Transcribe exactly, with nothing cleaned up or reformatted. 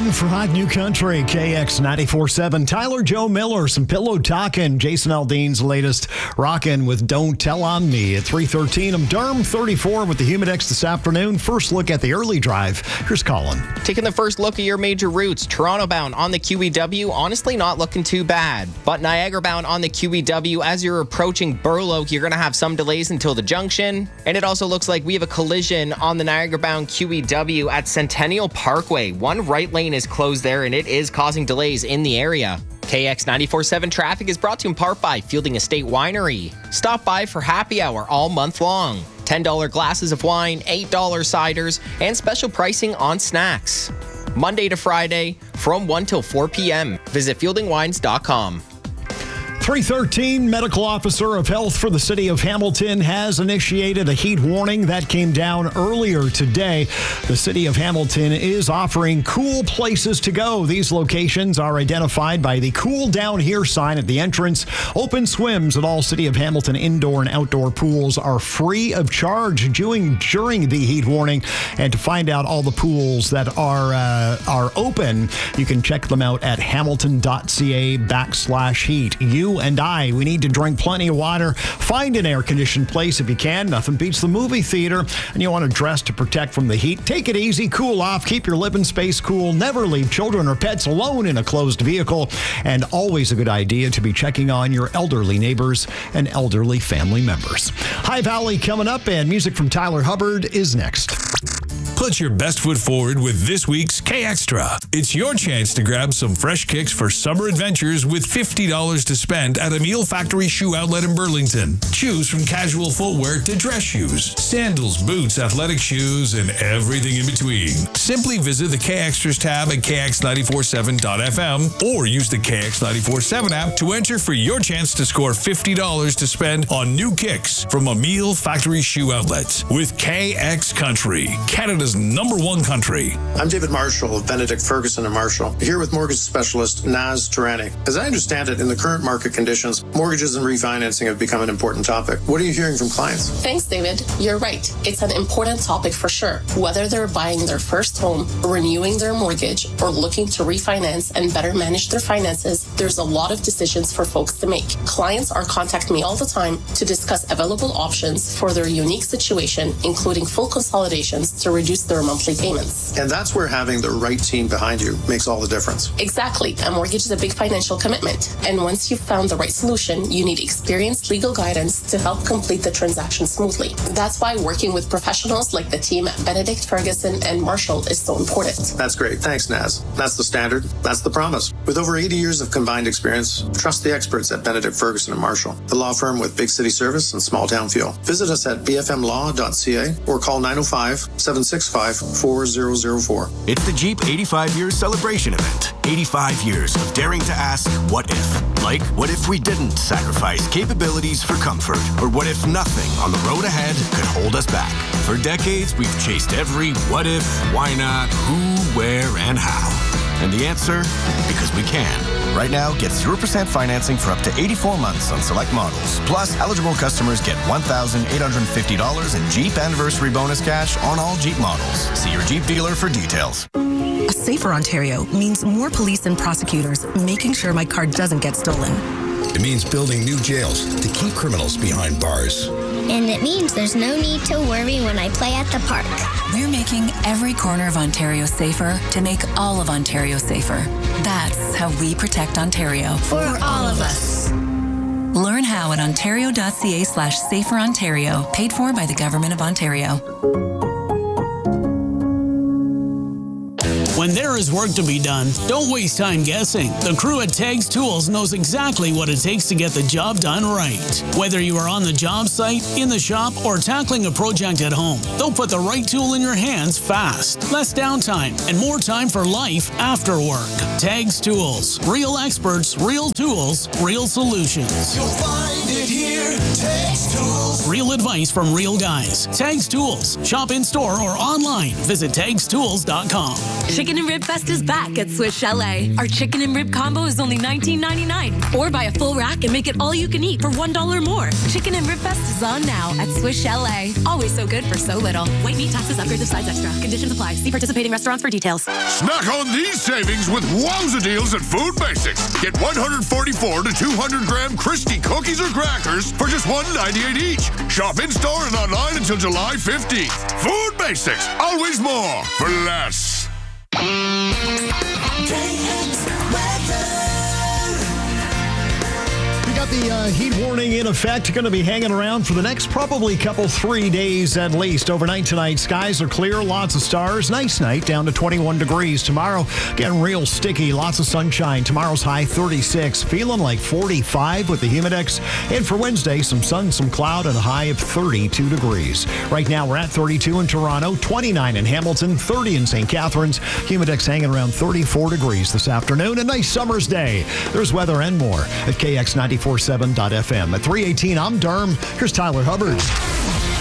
one for Hot New Country, K X ninety-four point seven. Tyler Joe Miller, some pillow talking. Jason Aldean's latest rockin' with Don't Tell on Me at three thirteen. I'm Derm, thirty-four with the Humidex this afternoon. First look at the early drive. Here's Colin. Taking the first look at your major routes. Toronto bound on the Q E W, honestly not looking too bad. But Niagara bound on the Q E W, as you're approaching Burloak, you're going to have some delays until the junction. And it also looks like we have a collision on the Niagara bound Q E W at Centennial Parkway. One right lane is closed there, and it is causing delays in the area. K X ninety-four point seven traffic is brought to you in part by Fielding Estate Winery. Stop by for happy hour all month long. ten dollars glasses of wine, eight dollars ciders, and special pricing on snacks. Monday to Friday from one till four p.m. Visit fielding wines dot com. three thirteen, Medical Officer of Health for the City of Hamilton has initiated a heat warning that came down earlier today. The City of Hamilton is offering cool places to go. These locations are identified by the Cool Down Here sign at the entrance. Open swims at all City of Hamilton indoor and outdoor pools are free of charge during, during the heat warning. And to find out all the pools that are, uh, are open, you can check them out at hamilton.ca backslash heat. You and I, we need to drink plenty of water. Find an air-conditioned place if you can. Nothing beats the movie theater. And you want to dress to protect from the heat. Take it easy, cool off, keep your living space cool. Never leave children or pets alone in a closed vehicle. And always a good idea to be checking on your elderly neighbors and elderly family members. High Valley coming up, and music from Tyler Hubbard is next. Put your best foot forward with this week's K-Extra. It's your chance to grab some fresh kicks for summer adventures with fifty dollars to spend at Emile Factory Shoe Outlet in Burlington. Choose from casual footwear to dress shoes, sandals, boots, athletic shoes, and everything in between. Simply visit the K-Extras tab at k x nine four seven dot f m or use the K X nine four seven app to enter for your chance to score fifty dollars to spend on new kicks from Emile Factory Shoe Outlet. With K X Country, Canada's number one country. I'm David Marshall of Benedict Ferguson and Marshall, here with mortgage specialist Naz Tarani. As I understand it, in the current market conditions, mortgages and refinancing have become an important topic. What are you hearing from clients? Thanks, David. You're right. It's an important topic for sure. Whether they're buying their first home, renewing their mortgage, or looking to refinance and better manage their finances, there's a lot of decisions for folks to make. Clients are contacting me all the time to discuss available options for their unique situation, including full consolidations to reduce their monthly payments. And that's where having the right team behind you makes all the difference. Exactly. A mortgage is a big financial commitment. And once you've found the right solution, you need experienced legal guidance to help complete the transaction smoothly. That's why working with professionals like the team at Benedict Ferguson and Marshall is so important. That's great. Thanks, Naz. That's the standard. That's the promise. With over eighty years of combined experience, trust the experts at Benedict Ferguson and Marshall, the law firm with big city service and small town feel. Visit us at b f m law dot c a or call nine oh five, seven six five, four zero zero four. It's the Jeep eighty-five year celebration event. eighty-five years of daring to ask, what if? Like, what if we didn't sacrifice capabilities for comfort? Or what if nothing on the road ahead could hold us back? For decades, we've chased every what if, why not, who, where, and how. And the answer? Because we can. Right now, get zero percent financing for up to eighty-four months on select models. Plus, eligible customers get one thousand eight hundred fifty dollars in Jeep Anniversary Bonus cash on all Jeep models. See your Jeep dealer for details. A safer Ontario means more police and prosecutors making sure my car doesn't get stolen. It means building new jails to keep criminals behind bars. And it means there's no need to worry when I play at the park. We're making every corner of Ontario safer to make all of Ontario safer. That's how we protect Ontario. For all of us. Learn how at ontario.ca slash safer Ontario, paid for by the Government of Ontario. When there is work to be done, don't waste time guessing. The crew at Tags Tools knows exactly what it takes to get the job done right. Whether you are on the job site, in the shop, or tackling a project at home, they'll put the right tool in your hands fast. Less downtime and more time for life after work. Tags Tools. Real experts, real tools, real solutions. You'll find it here. Tags Tools. Tools. Real advice from real guys. Tags Tools. Shop in store or online. Visit tags tools dot com. Chicken and Rib Fest is back at Swiss Chalet. Our chicken and rib combo is only nineteen ninety-nine. Or buy a full rack and make it all you can eat for one dollar more. Chicken and Rib Fest is on now at Swiss Chalet. Always so good for so little. White meat, taxes, upgrades of sides extra. Conditions apply. See participating restaurants for details. Snack on these savings with wowza deals at Food Basics. Get one hundred forty-four to two hundred gram Christie cookies or crackers for just one ninety-eight each. Shop in store and online until July fifteenth. Food Basics. Always more for less. We got the uh, heat warning in effect, going to be hanging around for the next probably couple, three days at least. Overnight tonight, skies are clear, lots of stars. Nice night, down to twenty-one degrees. Tomorrow, getting real sticky, lots of sunshine. Tomorrow's high thirty-six, feeling like forty-five with the humidex. And for Wednesday, some sun, some cloud, and a high of thirty-two degrees. Right now, we're at thirty-two in Toronto, twenty-nine in Hamilton, thirty in Saint Catharines. Humidex hanging around thirty-four degrees this afternoon. A nice summer's day. There's weather and more at K X ninety-four point seven dot F M. At three eighteen, I'm Derm. Here's Tyler Hubbard.